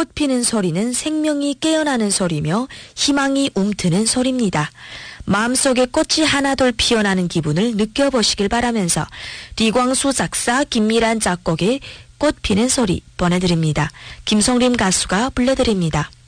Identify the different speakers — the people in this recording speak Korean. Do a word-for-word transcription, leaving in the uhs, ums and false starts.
Speaker 1: 꽃 피는 소리는 생명이 깨어나는 소리며 희망이 움트는 소리입니다. 마음속에 꽃이 하나둘 피어나는 기분을 느껴보시길 바라면서 리광수 작사 김미란 작곡의 꽃 피는 소리 보내드립니다. 김성림 가수가 불러드립니다.